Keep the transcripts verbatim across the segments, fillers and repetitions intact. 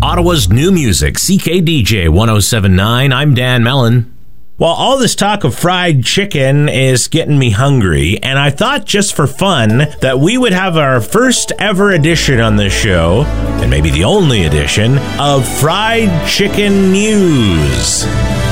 Ottawa's new music, C K D J one oh seven point nine. I'm Dan Mellon. Well, all this talk of fried chicken is getting me hungry, and I thought just for fun that we would have our first ever edition on this show, and maybe the only edition, of Fried Chicken News.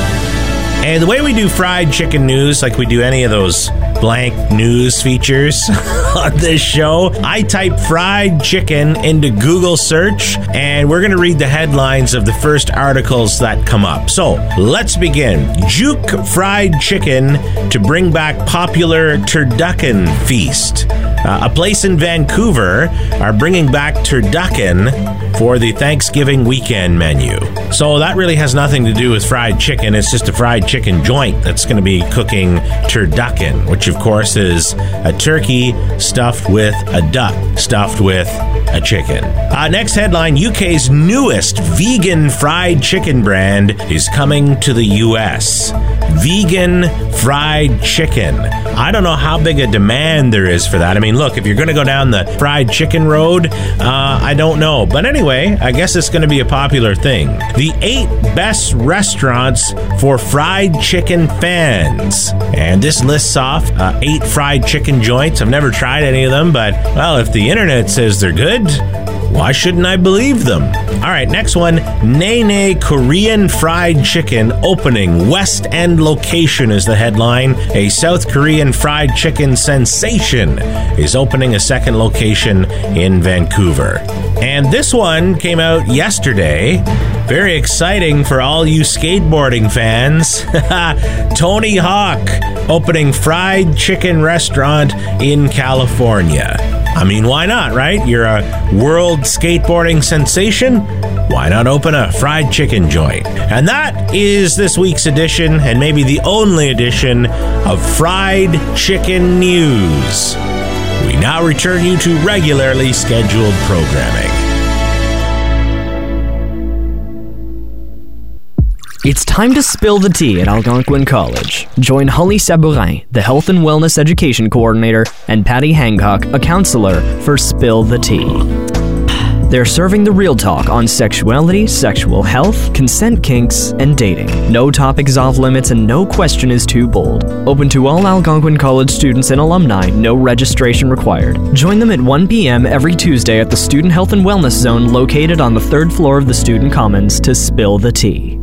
And the way we do fried chicken news, like we do any of those blank news features on this show, I type fried chicken into Google search, and we're going to read the headlines of the first articles that come up. So let's begin. Juke Fried Chicken to bring back popular turducken feast. Uh, a place in Vancouver are bringing back turducken for the Thanksgiving weekend menu. So that really has nothing to do with fried chicken. It's just a fried chicken joint that's going to be cooking turducken, which of course is a turkey stuffed with a duck, stuffed with a chicken. Uh, next headline, U K's newest vegan fried chicken brand is coming to the U S. Vegan fried chicken. I don't know how big a demand there is for that. I mean, look, if you're going to go down the fried chicken road, uh, I don't know. But anyway, I guess it's going to be a popular thing. The eight best restaurants for fried chicken fans. And this lists off uh, eight fried chicken joints. I've never tried any of them, but, well, if the internet says they're good, why shouldn't I believe them? All right, next one. Nene Korean Fried Chicken opening West End location is the headline. A South Korean fried chicken sensation is opening a second location in Vancouver. And this one came out yesterday. Very exciting for all you skateboarding fans. Tony Hawk opening fried chicken restaurant in California. I mean, why not, right? You're a world skateboarding sensation. Why not open a fried chicken joint? And that is this week's edition, and maybe the only edition, of Fried Chicken News. We now return you to regularly scheduled programming. It's time to spill the tea at Algonquin College. Join Holly Sabourin, the Health and Wellness Education Coordinator, and Patty Hancock, a counselor, for Spill the Tea. They're serving the real talk on sexuality, sexual health, consent kinks, and dating. No topic is off limits and no question is too bold. Open to all Algonquin College students and alumni, no registration required. Join them at one p.m. every Tuesday at the Student Health and Wellness Zone located on the third floor of the Student Commons to spill the tea.